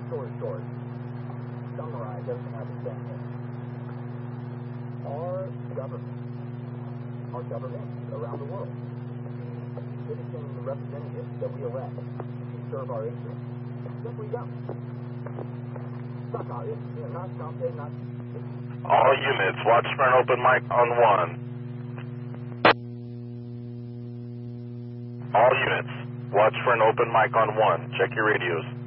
story short, summarize everything I've been saying here. Our government around the world, the citizen representatives that we elect to serve our interests, simply don't. Not something, not... All units, watch for an open mic on 1. All units, watch for an open mic on 1. Check your radios.